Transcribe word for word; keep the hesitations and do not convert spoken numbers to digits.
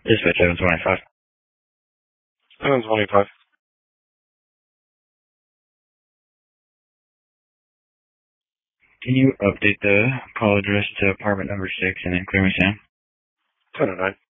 Dispatch seven twenty-five. seven twenty-five. Can you update the call address to apartment number six and then clear me, Sam? ten oh nine.